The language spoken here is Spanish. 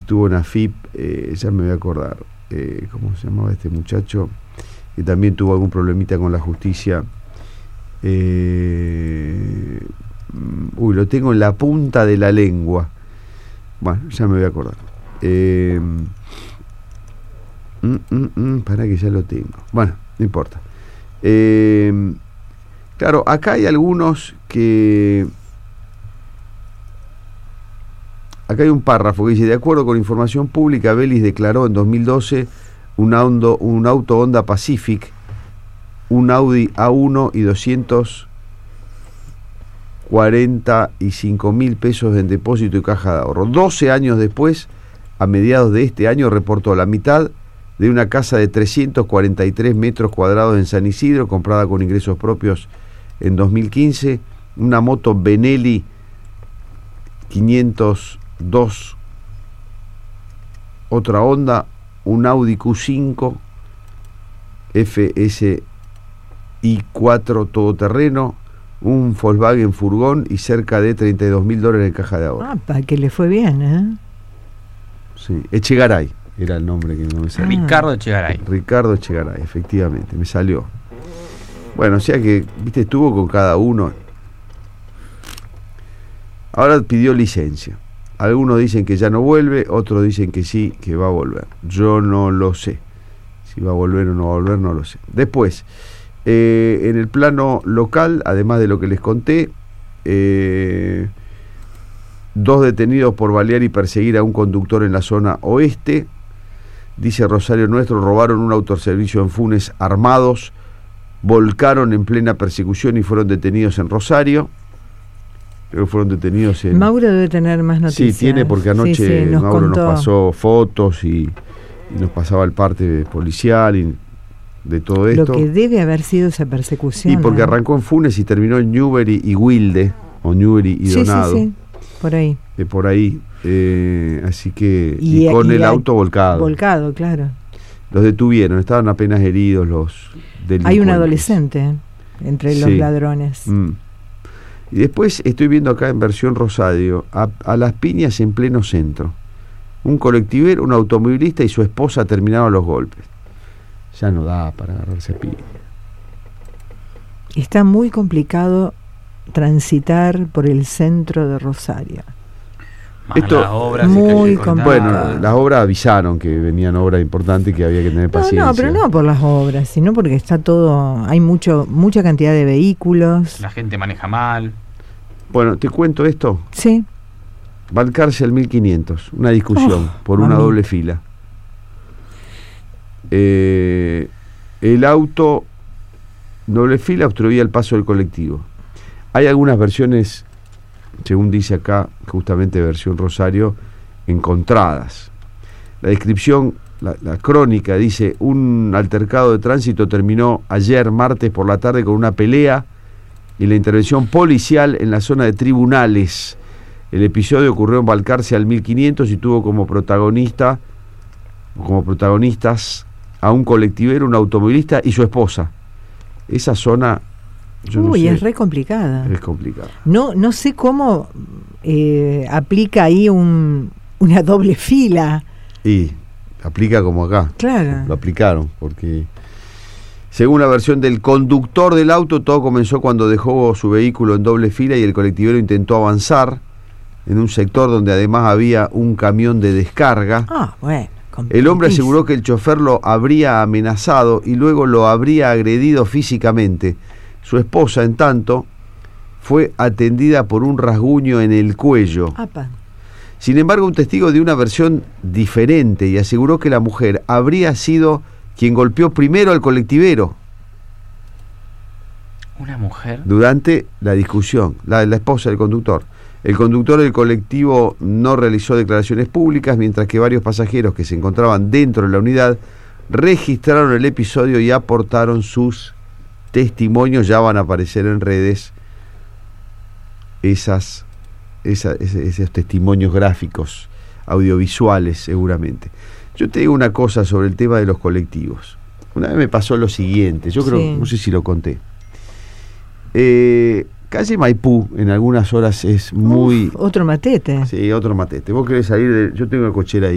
estuvo en AFIP, ya me voy a acordar, ¿cómo se llamaba este muchacho? Que también tuvo algún problemita con la justicia. Lo tengo en la punta de la lengua. Bueno, ya me voy a acordar. Para que ya lo tengo. Bueno, no importa. Claro, acá hay algunos que... Acá hay un párrafo que dice: de acuerdo con información pública, Vélez declaró en 2012 un auto Honda Pacific, un Audi A1 y 245.000 pesos en depósito y caja de ahorro. 12 años después, a mediados de este año, reportó la mitad de una casa de 343 metros cuadrados en San Isidro, comprada con ingresos propios en 2015, una moto Benelli 502, otra Honda, un Audi Q5 FSI 4 todoterreno, un Volkswagen furgón y cerca de $32.000 en caja de ahorro. Para que le fue bien, ¿eh? Sí, Echegaray era el nombre que no me salió. Ricardo Echegaray. Ricardo Echegaray, efectivamente, me salió. Bueno, o sea que, viste, estuvo con cada uno. Ahora pidió licencia. Algunos dicen que ya no vuelve, otros dicen que sí, que va a volver. Yo no lo sé. Si va a volver o no va a volver, no lo sé. Después, en el plano local, además de lo que les conté, 2 detenidos por balear y perseguir a un conductor en la zona oeste. Dice Rosario Nuestro: robaron un autoservicio en Funes armados, volcaron en plena persecución y fueron detenidos en Rosario. Creo que fueron detenidos en... Mauro debe tener más noticias. Sí, tiene, porque anoche Mauro contó. nos pasó fotos y nos pasaba el parte policial y de todo esto. Lo que debe haber sido esa persecución. Y porque arrancó en Funes y terminó en Newbery y Wilde, o Newbery y Donado. Sí, por ahí. Por ahí, así que... Y con el auto volcado. Volcado, claro. Los detuvieron, estaban apenas heridos los delincuentes. Hay un adolescente entre los ladrones. Y después estoy viendo acá en versión Rosario a las piñas en pleno centro. Un colectivero, un automovilista y su esposa terminaron los golpes. Ya no da para agarrarse a piña. Está muy complicado transitar por el centro de Rosario. Esto las obras muy complicado. Bueno, las obras avisaron que venían obras importantes y que había que tener paciencia. No, pero no por las obras, sino porque está todo, hay mucha cantidad de vehículos. La gente maneja mal. Bueno, ¿te cuento esto? Sí. Valcárcel 1500, una discusión por una doble fila. El auto doble fila obstruía el paso del colectivo. Hay algunas versiones, según dice acá, justamente versión Rosario, encontradas. La descripción, la crónica dice: un altercado de tránsito terminó ayer martes por la tarde con una pelea y la intervención policial en la zona de tribunales. El episodio ocurrió en Valcárcel 1500 y tuvo como protagonistas a un colectivero, un automovilista y su esposa. Esa zona... no sé, es re complicada. Es complicada. No sé cómo aplica ahí una doble fila. Y aplica como acá. Claro. Lo aplicaron, porque según la versión del conductor del auto, todo comenzó cuando dejó su vehículo en doble fila y el colectivero intentó avanzar en un sector donde además había un camión de descarga. Bueno. El hombre aseguró que el chofer lo habría amenazado y luego lo habría agredido físicamente. Su esposa, en tanto, fue atendida por un rasguño en el cuello. Sin embargo, un testigo dio una versión diferente y aseguró que la mujer habría sido quien golpeó primero al colectivero. ¿Una mujer? Durante la discusión, la esposa del conductor. El conductor del colectivo no realizó declaraciones públicas, mientras que varios pasajeros que se encontraban dentro de la unidad registraron el episodio y aportaron sus testimonios. Ya van a aparecer en redes esos testimonios gráficos, audiovisuales seguramente. Yo te digo una cosa sobre el tema de los colectivos. Una vez me pasó lo siguiente, yo creo, no sé si lo conté. Calle Maipú en algunas horas es muy... Otro matete. Sí, otro matete. Vos querés salir yo tengo la cochera ahí.